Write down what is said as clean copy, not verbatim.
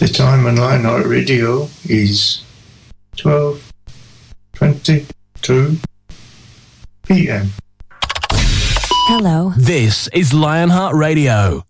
time on Lionheart Radio is 12:22 p.m. Hello. This is Lionheart Radio.